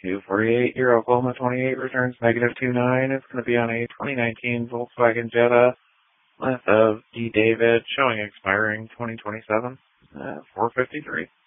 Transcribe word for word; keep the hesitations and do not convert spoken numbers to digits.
two forty-eight, your Oklahoma twenty-eight returns negative two nine. It's going to be on a twenty nineteen Volkswagen Jetta length of D. David, showing expiring twenty twenty-seven, uh, four fifty-three.